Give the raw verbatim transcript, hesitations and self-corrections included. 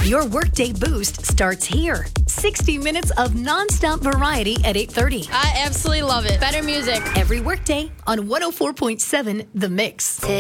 Your workday boost starts here. sixty minutes of nonstop variety at eight thirty. I absolutely love it. Better music. Every workday on one oh four point seven The Mix.